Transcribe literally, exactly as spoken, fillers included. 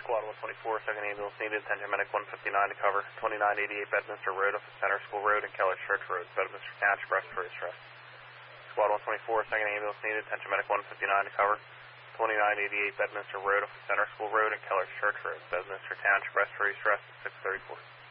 Squad one twenty-four, second ambulance needed. Attention medic one fifty-nine to cover. twenty-nine eighty-eight Bedminster Road off of Center School Road and Keller Church Road. Bedminster Township, respiratory distress. Squad one twenty-four, second ambulance needed. Attention medic one fifty-nine to cover. twenty-nine eighty-eight Bedminster Road off of Center School Road and Keller Church Road. Bedminster Township, respiratory distress, six thirty-four.